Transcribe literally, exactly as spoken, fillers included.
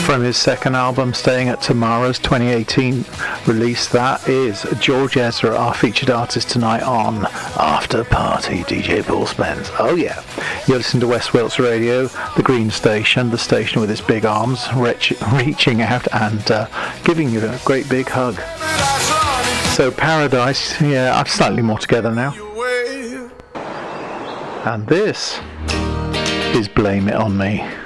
from his second album, Staying at Tomorrow's twenty eighteen release. That is George Ezra, our featured artist tonight on After Party, D J Paul Spence. Oh yeah, you're listening to West Wilts Radio, the Green Station, the station with its big arms reach, reaching out and uh, giving you a great big hug. So Paradise, yeah, I'm slightly more together now. And this is Blame It On Me.